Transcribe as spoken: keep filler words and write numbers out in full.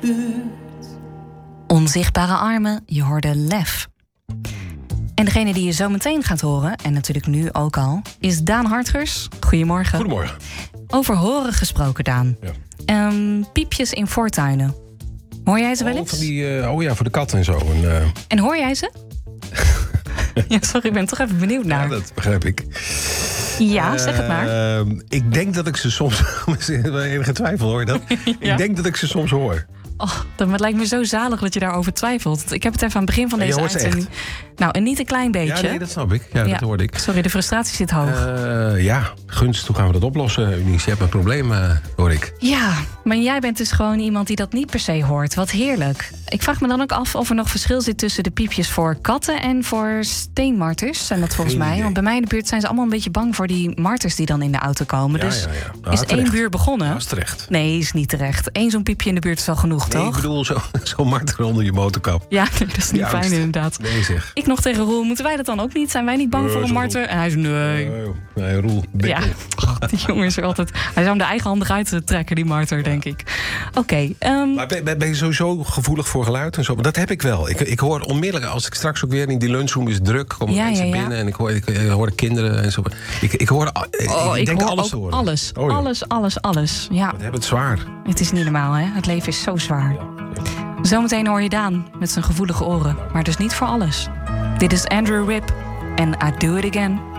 Onzichtbare armen, je hoorde Lef. En degene die je zo meteen gaat horen, en natuurlijk nu ook al, is Daan Hartgers. Goedemorgen. Goedemorgen. Over horen gesproken, Daan. Ja. Um, piepjes in voortuinen. Hoor jij ze wel eens? Oh, van die, uh, oh ja, voor de kat en zo. En, uh... en hoor jij ze? Ja, sorry, ik ben toch even benieuwd naar. Ja, dat begrijp ik. Ja, zeg het maar. Uh, ik denk dat ik ze soms... enige twijfel hoor dat. Ja? Ik denk dat ik ze soms hoor. Oh, dat lijkt me zo zalig dat je daarover twijfelt. Ik heb het even aan het begin van deze uitzending. Nou, en niet een klein beetje. Ja, nee, dat snap ik. Ja, ja. Dat hoorde ik. Sorry, de frustratie zit hoog. Uh, ja, gunst, hoe gaan we dat oplossen, Eunice? Je hebt een probleem, uh, hoor ik. Ja, maar jij bent dus gewoon iemand die dat niet per se hoort. Wat heerlijk. Ik vraag me dan ook af of er nog verschil zit tussen de piepjes voor katten en voor steenmarters. Zijn dat volgens Geen mij? idee. Want bij mij in de buurt zijn ze allemaal een beetje bang voor die marters die dan in de auto komen. Ja, dus ja, ja. Nou, is terecht. één buurt begonnen? Dat is terecht. Nee, is niet terecht. Eén zo'n piepje in de buurt is al genoeg, nee, toch? ik bedoel zo'n zo marter onder je motorkap. Ja, dat is niet Die fijn angst. inderdaad. Nee, zeg. Ik nog tegen Roel, moeten wij dat dan ook niet? Zijn wij niet bang Nee, voor een zo marter? En hij zei nee. Nee, nee Roel. Ja, oh, die jongen is er altijd... Hij zou hem de eigen handig uit trekken, die marter, ja. denk ik. Oké. Okay, um... Maar ben, ben je sowieso gevoelig voor geluid en zo? Dat heb ik wel. Ik, ik hoor onmiddellijk, als ik straks ook weer in die lunchroom is druk, komen ja, mensen ja, ja. binnen en ik hoor, ik, ik hoor de kinderen en zo. Ik, ik hoor, ik, oh, ik ik denk hoor alles ook te horen. Alles, oh, ja. alles, alles, alles. Ja. We hebben het zwaar. Het is niet normaal, hè? Het leven is zo zwaar. Ja, ja. Zometeen hoor je Daan met zijn gevoelige oren, maar dus niet voor alles. Dit is Andrew Ripp en I Do It Again.